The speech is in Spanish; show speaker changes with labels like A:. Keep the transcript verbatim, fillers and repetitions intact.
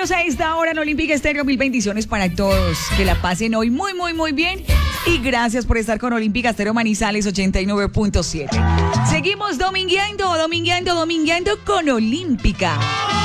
A: Seguimos a esta hora en Olímpica Estéreo. Mil bendiciones para todos. Que la pasen hoy muy, muy, muy bien. Y gracias por estar con Olímpica Estéreo Manizales ochenta y nueve punto siete. Seguimos domingueando, domingueando, domingueando con Olímpica.